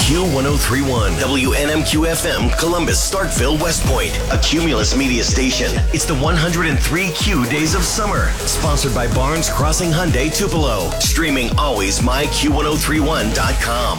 Q1031, WNMQ FM, Columbus, Starkville, West Point, a Cumulus media station. It's the 103 Q Days of Summer, sponsored by Barnes Crossing Hyundai Tupelo. Streaming always myQ1031.com.